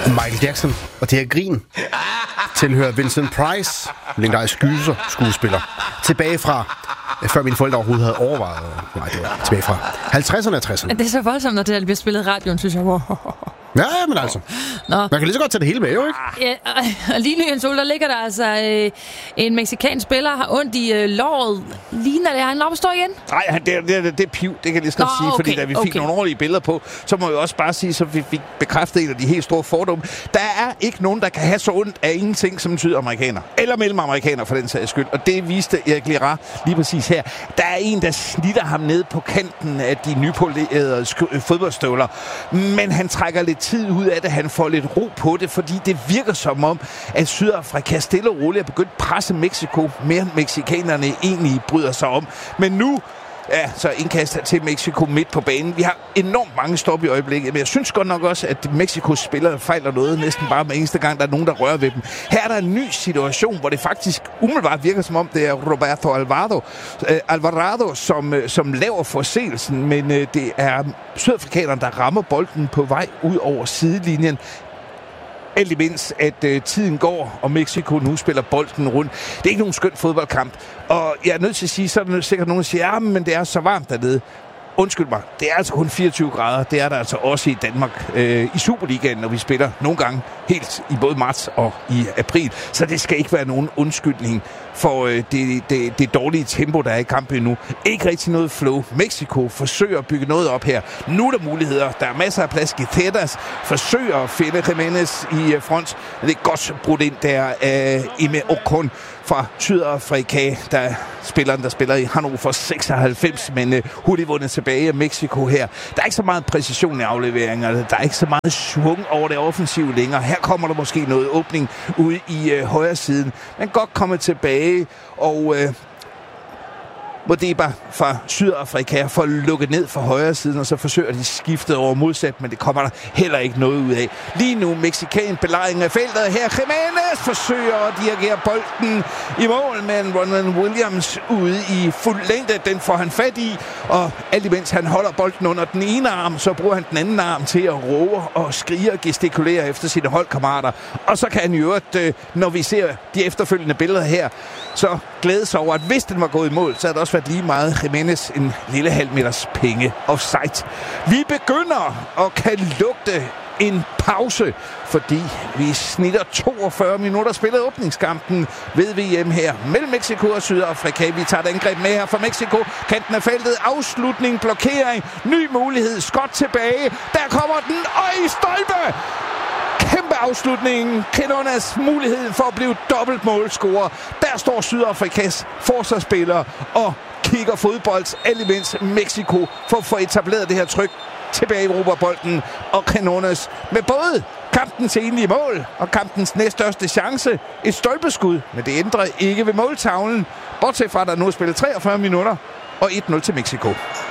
Michael Jackson og det her grin tilhører Vincent Price, legendarisk skuespiller. Tilbage fra, før mine forældre overhovedet havde overvejet. Nej, det var tilbage fra 50'erne og 60'erne. Det er så voldsomt, når det bliver spillet i radioen, synes jeg. Ja, men altså. Man kan lige så godt tage det hele med, jo, ikke? Ja, og lige nu, Jens Ole, der ligger der altså en mexikansk spiller, har ondt i låret. Ligner det, han op og står igen? Nej, det er piv, det kan jeg lige så sige, fordi da vi fik nogle ordentlige billeder på, så må jeg også bare sige, så vi fik bekræftet en af de helt store fordomme. Der er ikke nogen, der kan have så ondt af ingenting som en sydamerikaner. Eller mellemamerikanere, for den sags skyld. Og det viste Erik Lira lige præcis her. Der er en, der snitter ham ned på kanten af de nypolerede fodboldstøvler. Men han trækker lidt tid ud af det. Han får lidt ro på det, fordi det virker som om, at Sydafrika stille og roligt er begyndt at presse Mexico mere end mexikanerne egentlig bryder sig om. Men nu så indkast til Mexico midt på banen. Vi har enormt mange stop i øjeblikket, men jeg synes godt nok også, at Mexikos spillere fejler noget næsten bare med eneste gang, der er nogen, der rører ved dem. Her er der en ny situation, hvor det faktisk umiddelbart virker som om, det er Roberto Alvarado, som laver forseelsen, men det er sydafrikanerne, der rammer bolden på vej ud over sidelinjen. Alt imens, at tiden går, og Mexico nu spiller bolden rundt. Det er ikke nogen skøn fodboldkamp. Og jeg er nødt til at sige, så er der sikkert nogen, der siger, ja, men det er så varmt dernede. Undskyld mig, det er altså kun 24 grader. Det er der altså også i Danmark i Superligaen, når vi spiller nogle gange helt i både marts og i april. Så det skal ikke være nogen undskyldning for det dårlige tempo, der er i kampen nu. Ikke rigtig noget flow. Mexico forsøger at bygge noget op her. Nu er der muligheder. Der er masser af plads. Guiteras forsøger at finde Jimenez i front. Det er godt brudt ind der af Ime Ocon fra Sydafrika, der spiller i Hannover 96, men hurtigt vundet tilbage af Mexico her. Der er ikke så meget præcision i afleveringerne. Der er ikke så meget svung over det offensive længere. Her kommer der måske noget åbning ude i højre siden. Men godt komme tilbage, og Modiba fra Sydafrika får lukket ned fra højre siden, og så forsøger de skiftet over modsat, men det kommer der heller ikke noget ud af. Lige nu mexican belejring af feltet her. Jimenez forsøger at dirigere bolden i mål, men Ronald Williams ude i fuld længde. Den får han fat i, og alt imens han holder bolden under den ene arm, så bruger han den anden arm til at råbe og skrige og gestikulere efter sine holdkammerater. Og så kan han i øvrigt, når vi ser de efterfølgende billeder her, så glæde sig over, at hvis den var gået i mål, så havde det også været lige meget Jimenez en lille halv meters penge offside. Vi begynder at kan lugte en pause, fordi vi snitter 42 minutter spillet åbningskampen ved VM her mellem Mexico og Sydafrika. Vi tager et angreb med her fra Mexico. Kanten af feltet, afslutning, blokering, ny mulighed, skot tilbage. Der kommer den, og i stolpe! Kæmpe afslutning. Quinones mulighed for at blive dobbelt målscorer. Der står Sydafrikas forsvarsspillere og kigger fodbolds, alt imens Mexico for at få etableret det her tryk tilbage i bolden, og Quinones med både kampens enlige mål og kampens næststørste chance et stolpeskud, men det ændrer ikke ved måltavlen, bortset fra at der nu er spillet 43 minutter og 1-0 til Mexico.